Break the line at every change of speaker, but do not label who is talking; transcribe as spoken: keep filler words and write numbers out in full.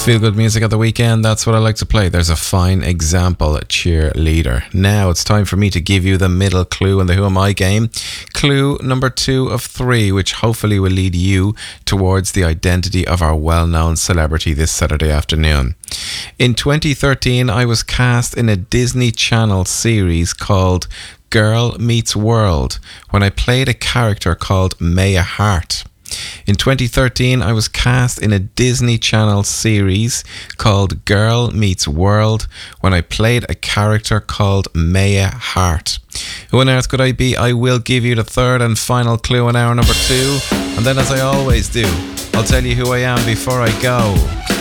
Feel good music at the weekend, that's what I like to play. There's a fine example cheerleader. Now it's time for me to give you the middle clue in the Who Am I game. Clue number two of three, which hopefully will lead you towards the identity of our well-known celebrity this Saturday afternoon. In twenty thirteen, I was cast in a Disney Channel series called Girl Meets World when I played a character called Maya Hart. In twenty thirteen, I was cast in a Disney Channel series called Girl Meets World when I played a character called Maya Hart. Who on earth could I be? I will give you the third and final clue in hour number two. And then, as I always do, I'll tell you who I am before I go.